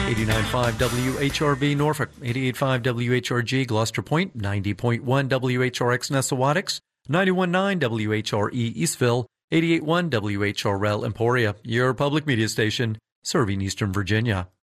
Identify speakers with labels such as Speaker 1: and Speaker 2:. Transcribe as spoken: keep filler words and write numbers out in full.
Speaker 1: eighty-nine point five W H R V Norfolk, eighty-eight point five W H R G Gloucester Point, ninety point one W H R X Nessawadox, ninety-one point nine W H R E Eastville, eighty-eight point one W H R L Emporia, your public media station serving Eastern Virginia.